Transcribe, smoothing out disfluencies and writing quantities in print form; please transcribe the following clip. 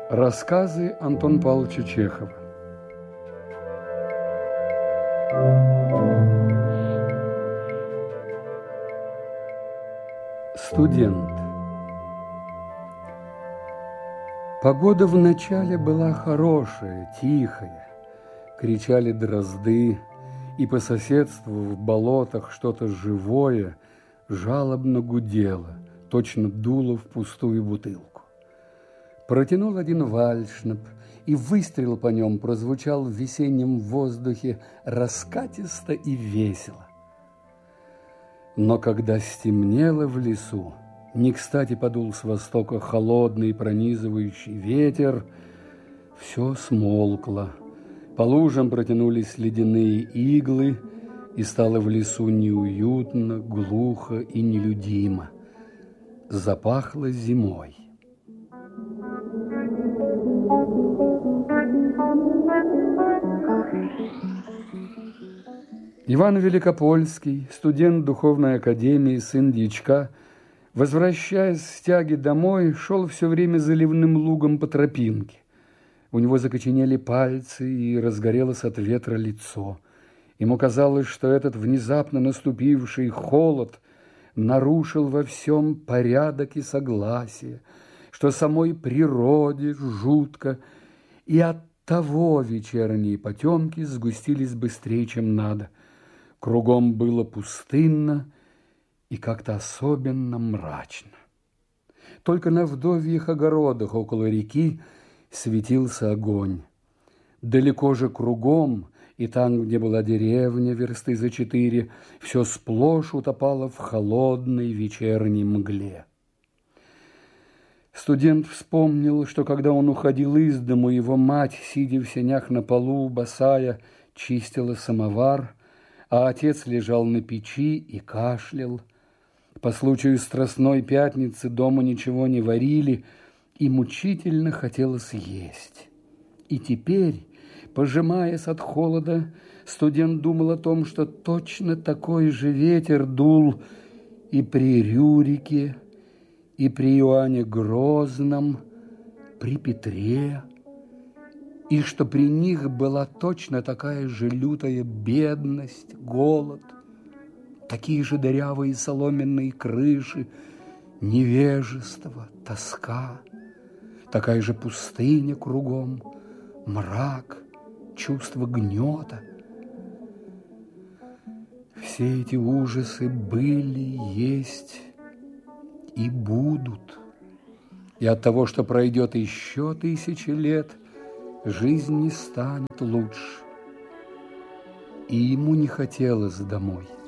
Рассказы Антона Павловича Чехова. Студент. Погода вначале была хорошая, тихая. Кричали дрозды, и по соседству в болотах что-то живое жалобно гудело, точно дуло в пустую бутылку. Протянул один вальшнап, и выстрел по нем прозвучал в весеннем воздухе раскатисто и весело. Но когда стемнело в лесу, не кстати подул с востока холодный пронизывающий ветер, все смолкло. По лужам протянулись ледяные иглы, и стало в лесу неуютно, глухо и нелюдимо. Запахло зимой. Иван Великопольский, студент духовной академии, сын дьячка, возвращаясь с тяги домой, шел все время заливным лугом по тропинке. У него закоченели пальцы и разгорелось от ветра лицо. Ему казалось, что этот внезапно наступивший холод нарушил во всем порядок и согласие, что самой природе жутко, и оттого вечерние потемки сгустились быстрее, чем надо. Кругом было пустынно и как-то особенно мрачно. Только на вдовьих огородах около реки светился огонь. Далеко же кругом, и там, где была деревня, версты за 4, все сплошь утопало в холодной вечерней мгле. Студент вспомнил, что когда он уходил из дому, его мать, сидя в сенях на полу, босая, чистила самовар, а отец лежал на печи и кашлял. По случаю Страстной Пятницы дома ничего не варили, и мучительно хотелось есть. И теперь, пожимаясь от холода, студент думал о том, что точно такой же ветер дул и при Рюрике, и при Иоанне Грозном, при Петре, и что при них была точно такая же лютая бедность, голод, такие же дырявые соломенные крыши, невежество, тоска, такая же пустыня кругом, мрак, чувство гнета. Все эти ужасы были, есть и будут. И от того, что пройдет еще 1000 лет, жизнь не станет лучше. И ему не хотелось домой.